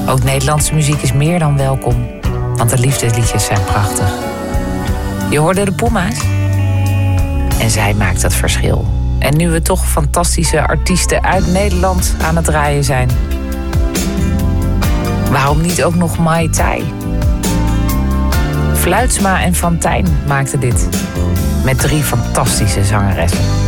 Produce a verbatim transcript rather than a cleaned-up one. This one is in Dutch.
Ook Nederlandse muziek is meer dan welkom, want de liefdesliedjes zijn prachtig. Je hoorde de Puma's en zij maakt het verschil. En nu we toch fantastische artiesten uit Nederland aan het draaien zijn, waarom niet ook nog Mai Tai? Fluitsma en Van Tijn maakten dit met drie fantastische zangeressen.